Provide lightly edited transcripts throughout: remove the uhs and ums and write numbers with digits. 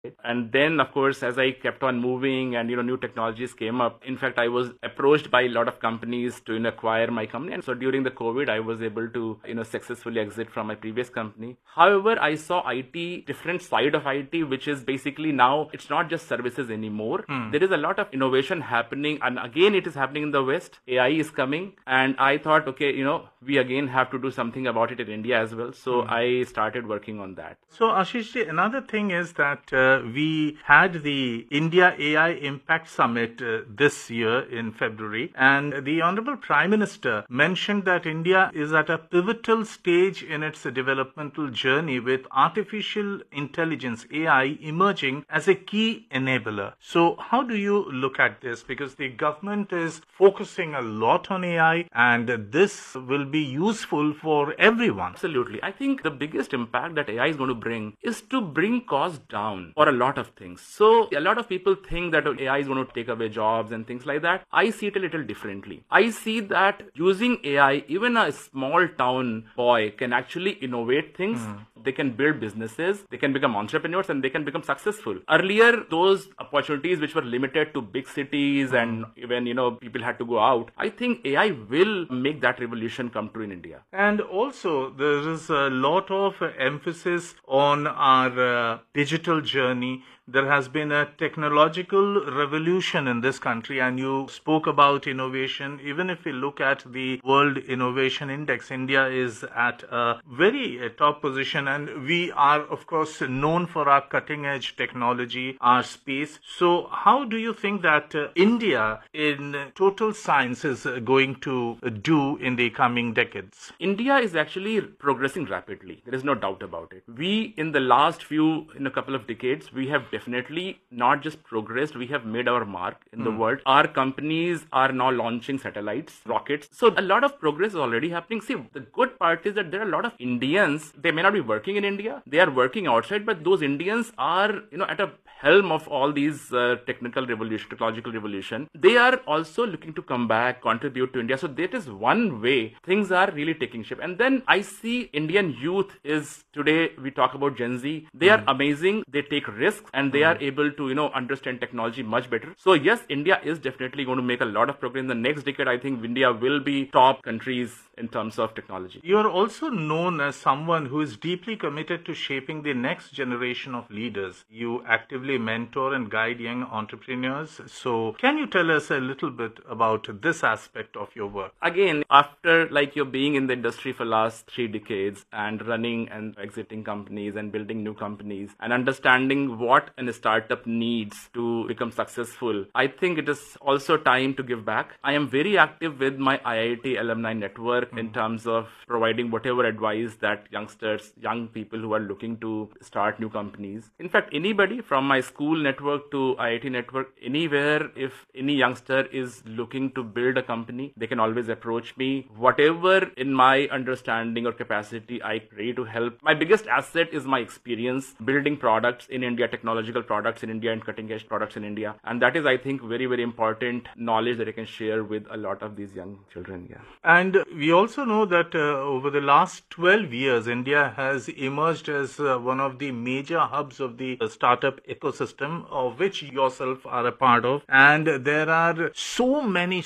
And then, of course, as I kept on moving and, new technologies came up. In fact, I was approached by a lot of companies to, acquire my company. And so during the COVID, I was able to, successfully exit from my previous company. However, I saw IT, different side of IT, which is basically now it's not just services anymore. There is a lot of innovation happening. And again, it is happening in the West. AI is coming. And I thought, okay, we again have to do something about it in India as well. So I started working on that. So Ashish ji, another thing is that we had the India AI Impact Summit this year in February, and the Honorable Prime Minister mentioned that India is at a pivotal stage in its developmental journey with artificial intelligence, AI, emerging as a key enabler. So how do you look at this? Because the government is focusing a lot on AI, and this will be useful for everyone. Absolutely. I think the biggest impact that AI is going to bring is to bring costs down for a lot of things. So a lot of people think that AI is going to take away jobs and things like that. I see it a little differently. I see that using AI, even a small town boy can actually innovate things. They can build businesses, they can become entrepreneurs, and they can become successful. Earlier, those opportunities which were limited to big cities and even, people had to go out, I think AI will make that revolution come true in India. And also, there is a lot of emphasis on our digital journey. There has been a technological revolution in this country, and you spoke about innovation. Even if we look at the World Innovation Index, India is at a very top position, and we are, of course, known for our cutting edge technology, our space. So how do you think that India in total science is going to do in the coming decades? India is actually progressing rapidly. There is no doubt about it. We, in the last in a couple of decades, we have definitely not just progressed, we have made our mark in the world. Our companies are now launching satellites, rockets. So a lot of progress is already happening. See, the good part is that there are a lot of Indians, they may not be working in India, they are working outside, but those Indians are, at a helm of all these technological revolution. They are also looking to come back, contribute to India. So that is one way things are really taking shape. And then I see Indian youth is today, we talk about Gen Z, they are amazing, they take risks, and they are able to, understand technology much better. So yes, India is definitely going to make a lot of progress. In the next decade, I think India will be top countries in terms of technology. You are also known as someone who is deeply committed to shaping the next generation of leaders. You actively mentor and guide young entrepreneurs. So can you tell us a little bit about this aspect of your work? Again, after you're being in the industry for last 3 decades and running and exiting companies and building new companies and understanding what a startup needs to become successful, I think it is also time to give back. I am very active with my IIT alumni network in terms of providing whatever advice that youngsters, young people who are looking to start new companies. In fact, anybody from my school network to IIT network, anywhere, if any youngster is looking to build a company, they can always approach me. Whatever in my understanding or capacity, I ready to help. My biggest asset is my experience building products in India, technological products in India and cutting edge products in India. And that is, I think, very, very important knowledge that I can share with a lot of these young children. Yeah. And we also know that over the last 12 years, India has emerged as one of the major hubs of the startup ecosystem, of which yourself are a part of. And there are so many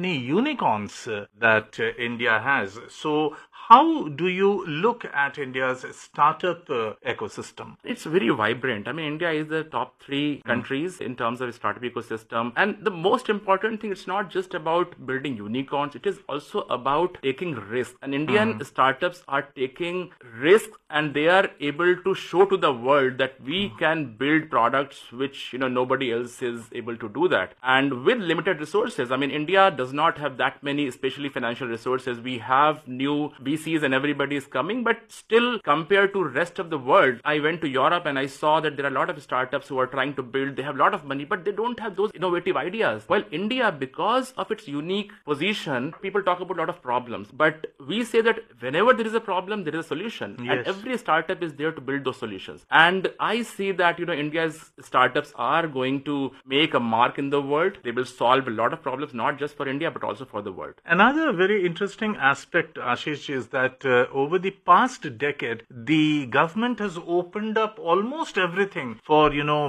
unicorns that India has. So how do you look at India's startup ecosystem? It's very vibrant. I mean, India is the top 3 countries in terms of startup ecosystem. And the most important thing, it's not just about building unicorns. It is also about taking risks. And Indian startups are taking risks, and they are able to show to the world that we can build products which, nobody else is able to do that. And with limited resources, I mean, India does not have that many, especially financial resources. We have new VCs and everybody is coming, but still compared to rest of the world, I went to Europe and I saw that there are a lot of startups who are trying to build, they have a lot of money, but they don't have those innovative ideas. While India, because of its unique position, people talk about a lot of problems, but we say that whenever there is a problem, there is a solution. Yes. And every startup is there to build those solutions. And I see that, India's startups are going to make a mark in the world. They will solve a lot of problems, not just for India, but also for the world. Another very interesting aspect, Ashish, is that over the past decade, the government has opened up almost everything for,